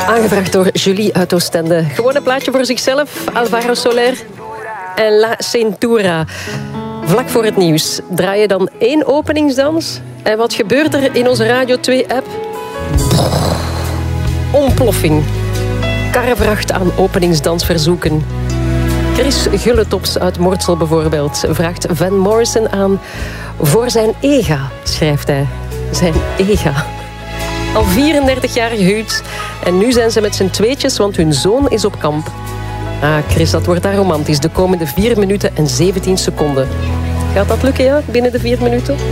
Aangevraagd door Julie uit Oostende. Gewoon een plaatje voor zichzelf. Alvaro Soler en La Cintura. Vlak voor het nieuws draai je dan 1 openingsdans. En wat gebeurt er in onze Radio 2-app? Ontploffing. Karrevracht aan openingsdansverzoeken. Chris Gulletops uit Mortsel bijvoorbeeld vraagt Van Morrison aan voor zijn ega, schrijft hij. Zijn ega. Al 34 jaar gehuwd en nu zijn ze met z'n tweetjes, want hun zoon is op kamp. Ah, Chris, dat wordt daar romantisch. De komende 4 minuten en 17 seconden. Gaat dat lukken, ja? Binnen de 4 minuten?